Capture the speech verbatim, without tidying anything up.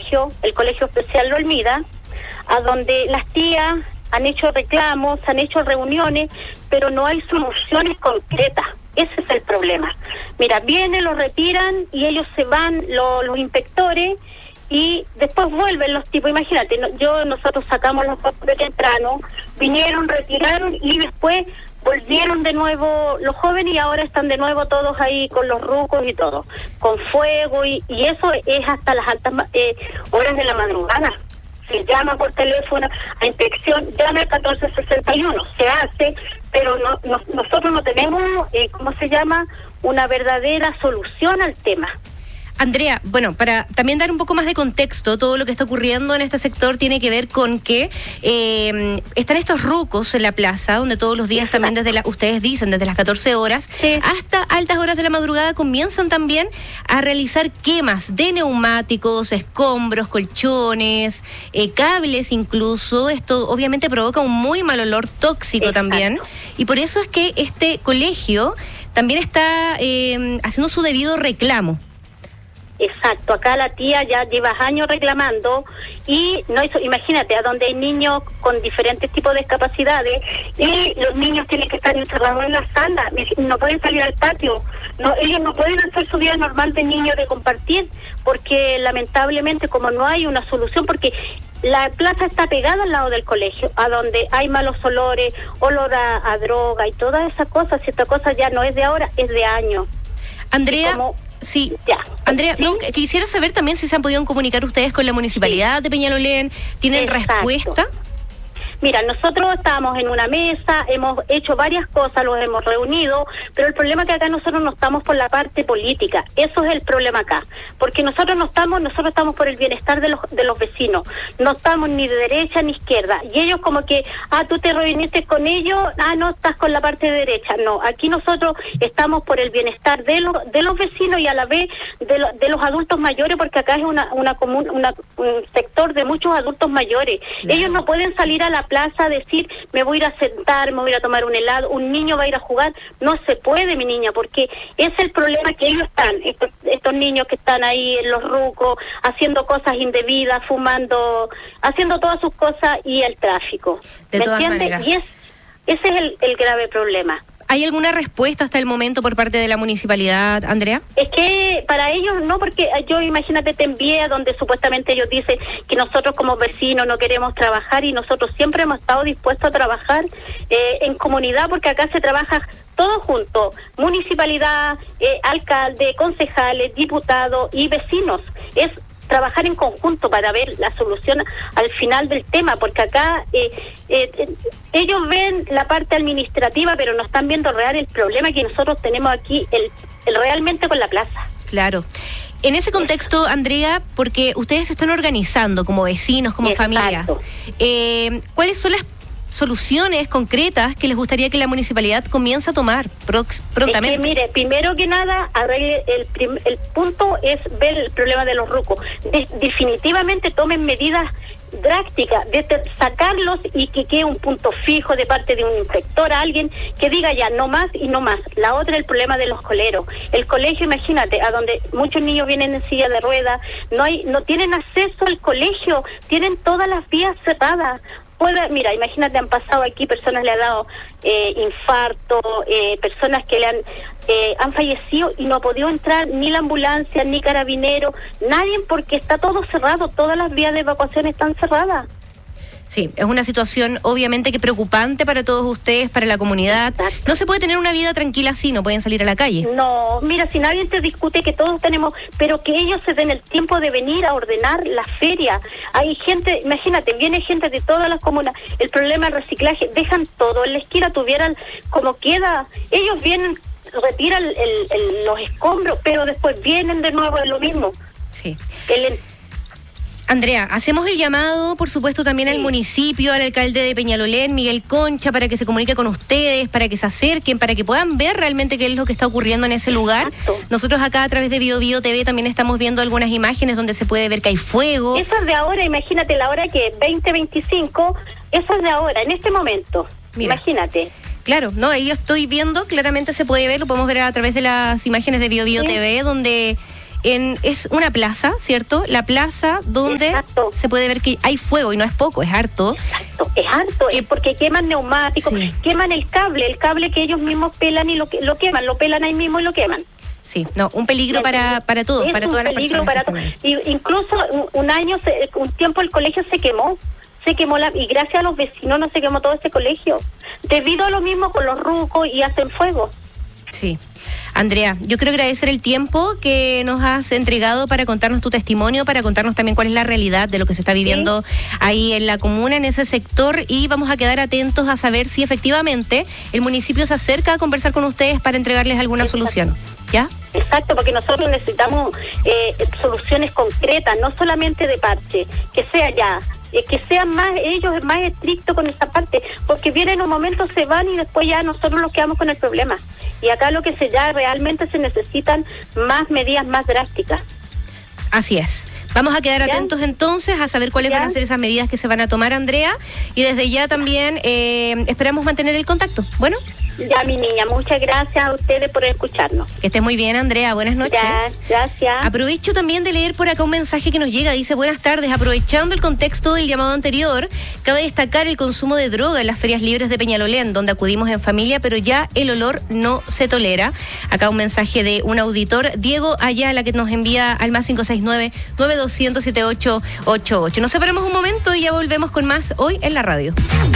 colegio, el Colegio Especial Lo Olmida, a donde las tías han hecho reclamos, han hecho reuniones, pero no hay soluciones concretas. Ese es el problema. Mira, vienen, los retiran y ellos se van, lo, los inspectores, y después vuelven los tipos. Imagínate, no, yo nosotros sacamos los papeles temprano, vinieron, retiraron y después volvieron de nuevo los jóvenes y ahora están de nuevo todos ahí con los rucos y todo, con fuego y, y eso es hasta las altas eh, horas de la madrugada. Se llama por teléfono a inspección, llama al catorce sesenta y uno, se hace, pero no, no, nosotros no tenemos, eh, ¿cómo se llama?, una verdadera solución al tema. Andrea, bueno, para también dar un poco más de contexto, todo lo que está ocurriendo en este sector tiene que ver con que eh, están estos rucos en la plaza, donde todos los días también desde la, ustedes dicen, desde las catorce horas, sí, hasta altas horas de la madrugada comienzan también a realizar quemas de neumáticos, escombros, colchones, eh, cables incluso. Esto obviamente provoca un muy mal olor tóxico. Exacto. También, y por eso es que este colegio también está eh, haciendo su debido reclamo. Exacto, acá la tía ya lleva años reclamando y no hizo, imagínate, a donde hay niños con diferentes tipos de discapacidades y los niños tienen que estar encerrados en la sala, no pueden salir al patio, no, ellos no pueden hacer su vida normal de niños, de compartir, porque lamentablemente como no hay una solución, porque la plaza está pegada al lado del colegio, a donde hay malos olores, olor a, a droga y todas esas cosas, y esta cosa ya no es de ahora, es de años. Andrea, sí, ya. Andrea, ¿sí? No, quisiera saber también si se han podido comunicar ustedes con la municipalidad sí. de Peñalolén. ¿Tienen Exacto. respuesta? Mira, nosotros estábamos en una mesa, hemos hecho varias cosas, los hemos reunido, pero el problema es que acá nosotros no estamos por la parte política, eso es el problema acá, porque nosotros no estamos, nosotros estamos por el bienestar de los de los vecinos, no estamos ni de derecha ni izquierda, y ellos como que, ah, tú te reuniste con ellos, ah, no, estás con la parte de derecha, no, aquí nosotros estamos por el bienestar de los de los vecinos y a la vez de, lo, de los adultos mayores, porque acá es una una común, una, un sector de muchos adultos mayores, claro. Ellos no pueden salir a la plaza a decir, me voy a ir a sentar, me voy a ir a tomar un helado, un niño va a ir a jugar, no se puede, mi niña, porque es el problema que ellos están, estos, estos niños que están ahí en los rucos, haciendo cosas indebidas, fumando, haciendo todas sus cosas y el tráfico. De ¿Me todas entiendes? maneras. Y es, ese es el, el grave problema. ¿Hay alguna respuesta hasta el momento por parte de la municipalidad, Andrea? Es que para ellos no, porque yo, imagínate, te envié a donde supuestamente ellos dicen que nosotros como vecinos no queremos trabajar y nosotros siempre hemos estado dispuestos a trabajar eh, en comunidad, porque acá se trabaja todo junto, municipalidad, eh, alcalde, concejales, diputados y vecinos. Es trabajar en conjunto para ver la solución al final del tema, porque acá eh, eh, ellos ven la parte administrativa, pero no están viendo real el problema que nosotros tenemos aquí el, el realmente con la plaza. Claro. En ese contexto, Andrea, porque ustedes se están organizando como vecinos, como Exacto. familias, eh, ¿cuáles son las soluciones concretas que les gustaría que la municipalidad comience a tomar prox- prontamente? Es que, mire, primero que nada, arregle el, prim- el punto es ver el problema de los rucos. De- definitivamente tomen medidas drásticas, de te- sacarlos y que quede un punto fijo de parte de un inspector, a alguien que diga ya no más y no más. La otra, el problema de los coleros. El colegio, imagínate, a donde muchos niños vienen en silla de ruedas, no hay, no tienen acceso al colegio, tienen todas las vías cerradas. Puede, mira, imagínate, han pasado aquí, personas le han dado eh, infarto, eh, personas que le han eh, han fallecido y no ha podido entrar ni la ambulancia, ni carabinero, nadie, porque está todo cerrado, todas las vías de evacuación están cerradas. Sí, es una situación obviamente que preocupante para todos ustedes, para la comunidad. Exacto. No se puede tener una vida tranquila así, no pueden salir a la calle. No, mira, si nadie te discute que todos tenemos, pero que ellos se den el tiempo de venir a ordenar la feria. Hay gente, imagínate, viene gente de todas las comunas, el problema del reciclaje, dejan todo, en la esquina tuvieran como queda, ellos vienen, retiran el, el, los escombros, pero después vienen de nuevo, es lo mismo. Sí. El, Andrea, hacemos el llamado, por supuesto, también sí. al municipio, al alcalde de Peñalolén, Miguel Concha, para que se comunique con ustedes, para que se acerquen, para que puedan ver realmente qué es lo que está ocurriendo en ese lugar. Exacto. Nosotros acá a través de Bio Bio T V también estamos viendo algunas imágenes donde se puede ver que hay fuego. Eso es de ahora, imagínate la hora que veinte veinticinco, eso es de ahora, en este momento. Mira. Imagínate. Claro, no, ahí yo estoy viendo, claramente se puede ver, lo podemos ver a través de las imágenes de Bio Bio sí. T V, donde en es una plaza, ¿cierto? La plaza donde Exacto. se puede ver que hay fuego y no es poco, es harto. Exacto, es harto, Eh, es porque queman neumáticos, sí. queman el cable, el cable que ellos mismos pelan y lo, que- lo queman, lo pelan ahí mismo y lo queman. Sí, no, un peligro para, para todos, Es para un todas las peligro personas. para que to- están ahí. y incluso un, un año, se- un tiempo el colegio se quemó, se quemó la, y gracias a los vecinos no se quemó todo este colegio, debido a lo mismo con los rucos y hacen fuego. Sí. Andrea, yo quiero agradecer el tiempo que nos has entregado para contarnos tu testimonio, para contarnos también cuál es la realidad de lo que se está viviendo sí. ahí en la comuna, en ese sector, y vamos a quedar atentos a saber si efectivamente el municipio se acerca a conversar con ustedes para entregarles alguna Exacto. solución. ¿Ya? Exacto, porque nosotros necesitamos eh, soluciones concretas, no solamente de parche, que sea ya, eh, que sean más ellos más estrictos con esa parte, porque vienen un momento, se van y después ya nosotros nos quedamos con el problema. Y acá lo que se ya realmente se necesitan más medidas más drásticas. Así es. Vamos a quedar ¿Ya? atentos entonces a saber cuáles ¿Ya? van a ser esas medidas que se van a tomar, Andrea, y desde ya también eh, esperamos mantener el contacto. Bueno. Ya, mi niña, muchas gracias a ustedes por escucharnos. Que estés muy bien, Andrea. Buenas noches. Ya, gracias. Aprovecho también de leer por acá un mensaje que nos llega. Dice, buenas tardes. Aprovechando el contexto del llamado anterior, cabe destacar el consumo de droga en las ferias libres de Peñalolén, donde acudimos en familia, pero ya el olor no se tolera. Acá un mensaje de un auditor, Diego Ayala, que nos envía al más cinco seis nueve, nueve dos cero cero, siete ocho ocho ocho. Nos separamos un momento y ya volvemos con más hoy en la radio.